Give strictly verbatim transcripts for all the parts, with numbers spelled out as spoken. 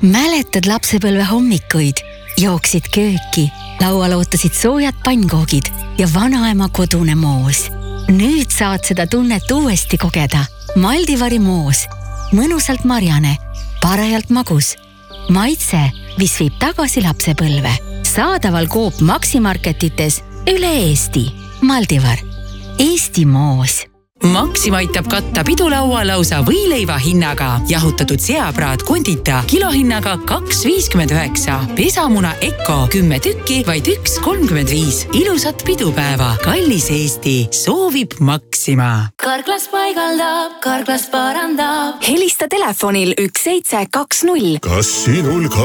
Mäletad lapsepõlve hommikuid? Jooksid kööki, laual ootasid soojad pannkoogid ja vanaema kodune moos. Nüüd saad seda tunnet uuesti kogeda. Maldivari moos. Mõnusalt marjane, parajalt magus. Maitse, mis viib tagasi lapsepõlve. Saadaval Coop Maximarketites üle Eesti. Maldivar. Eesti moos. Maxima aitab katta pidulaua lausa võileiva hinnaga. Jahutatud seapraad kondita kilohinnaga kaks viiskümmend üheksa. Pesamuna Eko kümme tükki, vaid üks kolmkümmend viis. Ilusat pidupäeva. Kallis Eesti. Soovib Maxima. Karklas paigaldab, Karklas parandab. Helista telefonil üks seitse kaks null. Kas sinul ka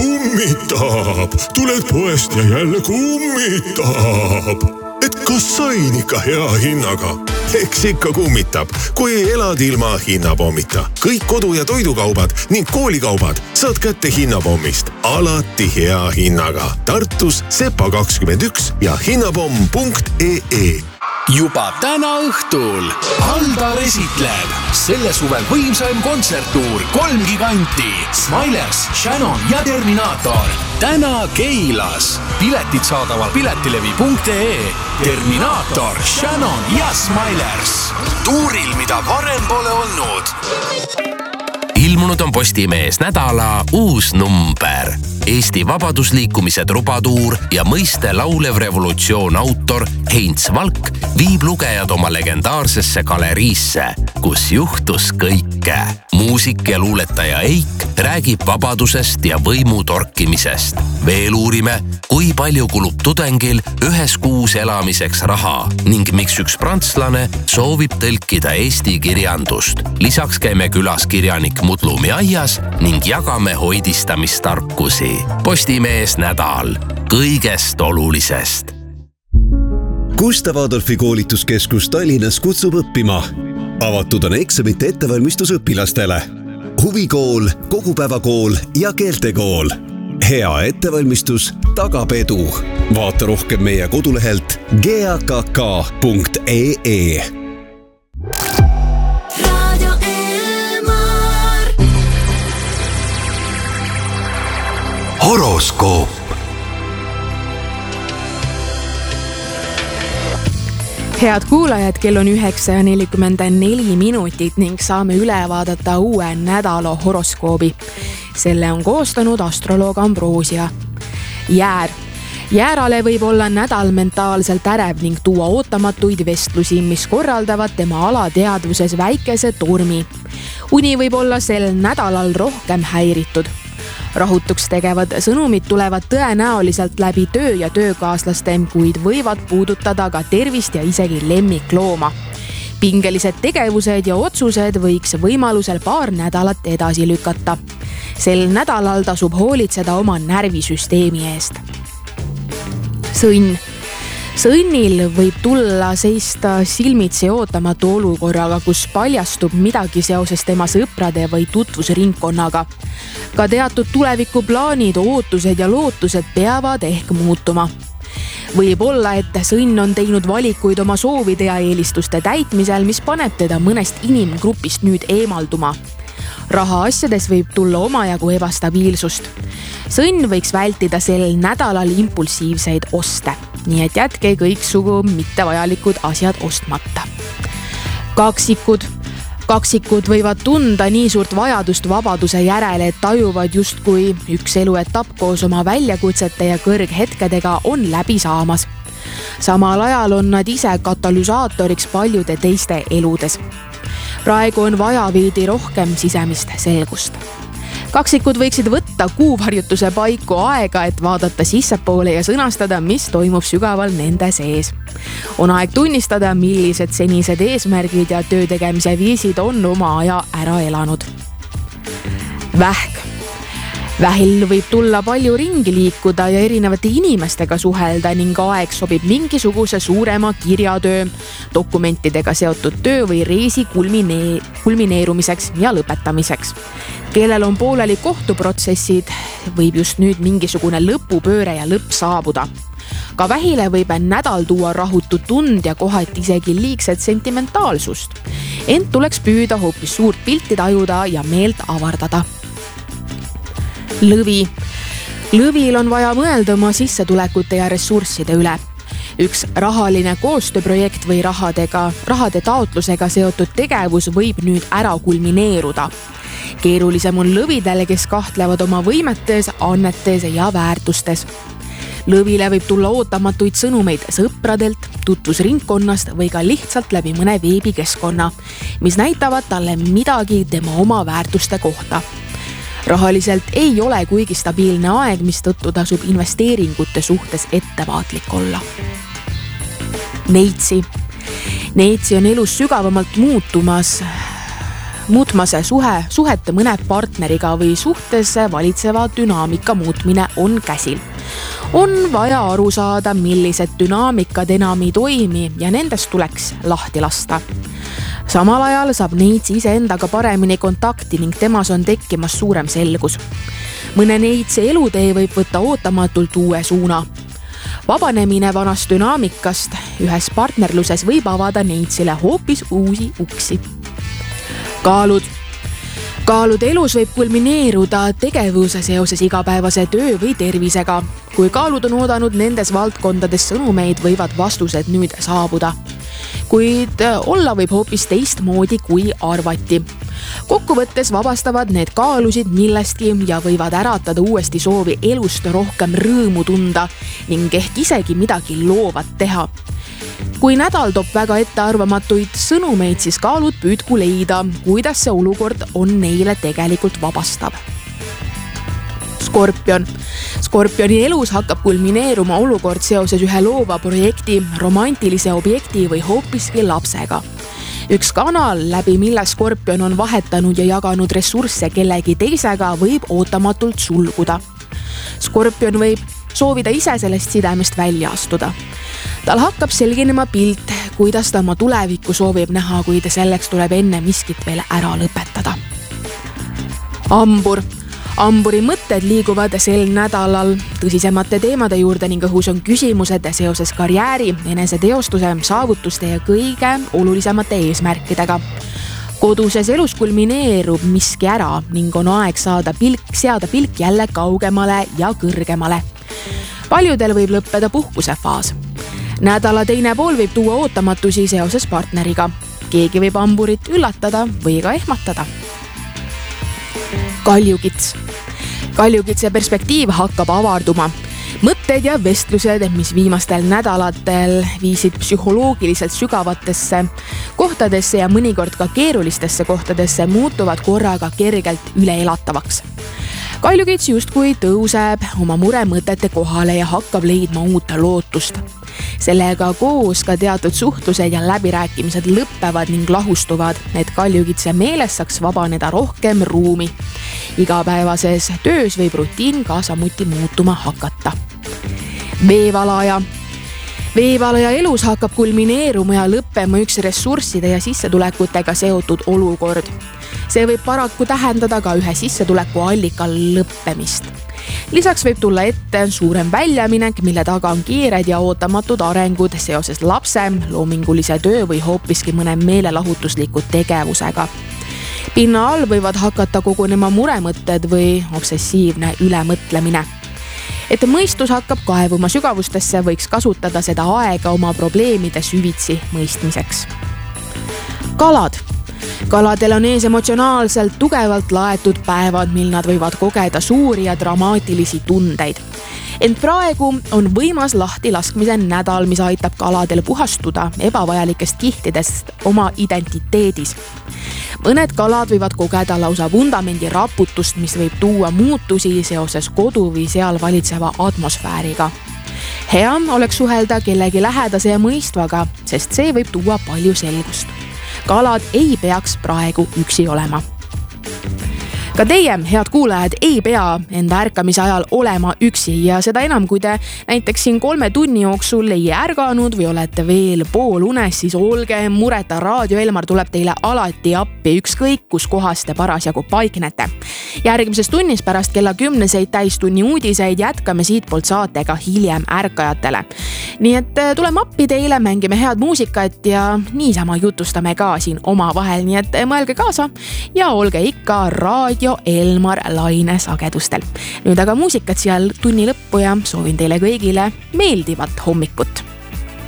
kummitab? Tuled poest ja jälle kummitab. Et kas sain ikka hea hinnaga? Eks ikka kummitab, kui elad ilma hinnapommita. Kõik kodu- ja toidukaubad ning koolikaubad saad kätte hinnapommist. Alati hea hinnaga. Tartus Sepa kakskümmend üks ja hinnapomm punkt ee. Juba täna õhtul Aldar esitleb selle suvel võimsaim kontserttuur kolm giganti Smilers, Shannon ja Terminaator. Täna Keilas. Piletid saadaval piletilevi punkt ee. Terminaator, Shannon ja Smilers. Tuuril, mida varem pole olnud. Ilmunud on Postimees nädala uus number. Eesti vabadusliikumise trubatuur ja mõiste laulev revolutsioon autor Heinz Valk viib lugejad oma legendaarsesse galeriisse, kus juhtus kõike. Muusik ja luuletaja Eik räägib vabadusest ja võimu torkimisest. Veel uurime, kui palju kulub tudengil ühes kuus elamiseks raha ning miks üks prantslane soovib tõlkida eesti kirjandust. Lisaks käime külas kirjanik Mudlumi aias ning jagame hoidistamistarkusi. Postimees nädal kõigest olulisest. Gustav Adolfi koolituskeskus Tallinnas kutsub õppima. Avatud on eksamite ettevalmistus õpilastele. Huvikool, kogupäevakool ja keeltekool. Hea ettevalmistus tagab edu. Vaata rohkem meie kodulehelt g a k k punkt ee. Horoskoop. Head kuulajad, kell on üheksa ja nelikümmend neli minutit ning saame üle vaadata uue nädala horoskoobi. Selle on koostanud astroloog Ambrosia. Jäär. Jäärale võib olla nädal mentaalselt ärev ning tuua ootamatuid vestlusi, mis korraldavad tema alateadvuses väikese tormi. Uni võib olla sel nädalal rohkem häiritud. Rahutuks tegevad sõnumid tulevad tõenäoliselt läbi töö ja töökaaslaste, kuid võivad puudutada ka tervist ja isegi lemmiklooma. Pingelised tegevused ja otsused võiks võimalusel paar nädalat edasi lükata. Sel nädalal tasub hoolitseda oma närvisüsteemi eest. Sõnn. Sõnnil võib tulla seista silmitsi ootamatu olukorraga, kus paljastub midagi seoses tema sõprade või tutvusringkonnaga. Ka teatud tulevikuplaanid, ootused ja lootused peavad ehk muutuma. Võib olla, et sõnn on teinud valikuid oma soovide ja eelistuste täitmisel, mis paneb teda mõnest inimgrupist nüüd eemalduma. Rahaasjades võib tulla omajagu ebastabiilsust. Sõnn võiks vältida sel nädalal impulsiivseid oste, nii et jätke kõiksugu mittevajalikud asjad ostmata. Kaksikud. Kaksikud võivad tunda nii suurt vajadust vabaduse järele, et tajuvad justkui üks eluetapp koos oma väljakutsete ja kõrghetkedega on läbi saamas. Samal ajal on nad ise katalüsaatoriks paljude teiste eludes. Praegu on vaja veidi rohkem sisemist selgust. Kaksikud võiksid võtta kuuvarjutuse paiku aega, et vaadata sissepoole ja sõnastada, mis toimub sügaval nende sees. On aeg tunnistada, millised senised eesmärgid ja töö tegemise viisid on oma aja ära elanud. Vähk. Vähil võib tulla palju ringi liikuda ja erinevate inimestega suhelda ning aeg sobib mingisuguse suurema kirjatöö, dokumentidega seotud töö või reisi kulminee- kulmineerumiseks ja lõpetamiseks. Kellel on pooleli kohtuprotsessid, võib just nüüd mingisugune lõpupööre ja lõpp saabuda. Ka vähile võib nädal tuua rahutut tund ja kohati isegi liigset sentimentaalsust. Ent tuleks püüda hoopis suurt pilti tajuda ja meelt avardada. lõvi. Lõvil on vaja mõelda oma sissetulekute ja ressursside üle. Üks rahaline koostööprojekt või rahadega, rahade taotlusega seotud tegevus võib nüüd ära kulmineeruda. Keerulisem on lõvidele, kes kahtlevad oma võimetes, annetes ja väärtustes. Lõvile võib tulla ootamatuid sõnumeid sõpradelt, tutvusringkonnast või ka lihtsalt läbi mõne veebikeskkonna, mis näitavad talle midagi tema oma väärtuste kohta. Rahaliselt ei ole kuigi stabiilne aeg, mistõttu tasub investeeringute suhtes ettevaatlik olla. Neitsi. Neitsi on elus sügavamalt muutumas, muutmas suhe, suhete mõne partneriga või suhtes valitseva dünaamika muutmine on käsil. On vaja aru saada, millised dünaamikad enam ei toimi ja nendest tuleks lahti lasta. Samal ajal saab neitsi iseendaga paremini kontakti ning temas on tekkimas suurem selgus. Mõne neitsi elutee võib võtta ootamatult uue suuna. Vabanemine vanast dünaamikast ühes partnerluses võib avada neitsile hoopis uusi uksi. Kaalud. Kaalud elus võib kulmineeruda tegevuse seoses igapäevase töö või tervisega. Kui kaalud on oodanud nendes valdkondades sõnumeid, võivad vastused nüüd saabuda. Kuid olla võib hoopis teistmoodi kui arvati. Kokkuvõttes vabastavad need kaalusid millestki ja võivad äratada uuesti soovi elust rohkem rõõmu tunda ning ehk isegi midagi loovat teha. Kui nädal toob väga ettearvamatuid sõnumeid, siis kaalud püüdku leida, kuidas see olukord on neile tegelikult vabastav. Skorpion. Skorpioni elus hakkab kulmineeruma olukord seoses ühe loova projekti, romantilise objekti või hoopiski lapsega. Üks kanal, läbi mille Skorpion on vahetanud ja jaganud ressursse kellegi teisega, võib ootamatult sulguda. Skorpion võib soovida ise sellest sidemest välja astuda. Tal hakkab selginema pilt, kuidas ta oma tulevikku soovib näha, kuid selleks tuleb enne miskit veel ära lõpetada. Ambur. Amburi mõtted liiguvad sel nädalal tõsisemate teemade juurde ning õhus on küsimused seoses karjääri, eneseteostuse, saavutuste ja kõige olulisemate eesmärkidega. Koduses elus kulmineerub miski ära ning on aeg saada pilk, seada pilk jälle kaugemale ja kõrgemale. Paljudel võib lõppeda puhkuse faas. Nädala teine pool võib tuua ootamatusi seoses partneriga. Keegi võib amburit üllatada või ka ehmatada. Kaljukits. Kaljukitse perspektiiv hakkab avarduma. Mõtted ja vestlused, mis viimastel nädalatel viisid psühholoogiliselt sügavatesse kohtadesse ja mõnikord ka keerulistesse kohtadesse, muutuvad korraga kergelt üleelatavaks. Kaljukits justkui tõuseb oma muremõtete kohale ja hakkab leidma uut lootust. Sellega koos ka teatud suhtlused ja läbirääkimised lõppevad ning lahustuvad, et kaljukitse meeles saaks vabaneda rohkem ruumi. Igapäevases töös võib rutiin ka samuti muutuma hakata. Veevalaja. Veevalaja elus hakkab kulmineeruma ja lõppema üks ressursside ja sissetulekutega seotud olukord. See võib paraku tähendada ka ühe sissetuleku allika lõppemist. Lisaks võib tulla ette suurem väljaminek, mille taga on kiired ja ootamatud arengud seoses lapse, loomingulise töö või hoopiski mõne meelelahutusliku tegevusega. Pinna all võivad hakata kogunema muremõtted või obsessiivne ülemõtlemine. Et mõistus hakkab kaevuma sügavustesse, võiks kasutada seda aega oma probleemide süvitsi mõistmiseks. Kalad. Kaladel on ees emotsionaalselt tugevalt laetud päevad, mil nad võivad kogeda suuri ja dramaatilisi tundeid. Ent praegu on võimas lahtilaskmise nädal, mis aitab kaladel puhastuda ebavajalikest kihtidest oma identiteedis. Mõned kalad võivad kogeda lausa vundamendi raputust, mis võib tuua muutusi seoses kodu või seal valitseva atmosfääriga. Hea oleks suhelda kellegi lähedase ja mõistvaga, sest see võib tuua palju selgust. Kalad ei peaks praegu üksi olema. Ka teie, head kuulajad, ei pea enda ärkamise ajal olema üksi ja seda enam, kui te näiteks siin kolme tunni jooksul ei ärganud või olete veel pool unes, siis olge mureta, Raadio Elmar tuleb teile alati appi, ükskõik kus kohas te parasjagu paiknete. järgmises tunnis pärast kella kümneseid täistunni uudiseid jätkame siitpoolt saatega hiljem ärkajatele. Nii et tuleme appi teile, mängime head muusikat ja niisama jutustame ka siin omavahel, nii et mõelge kaasa ja olge ikka Raadio Elmar Laine sagedustel. Nüüd aga muusikat seal tunni lõppu ja soovin teile kõigile meeldivat hommikut.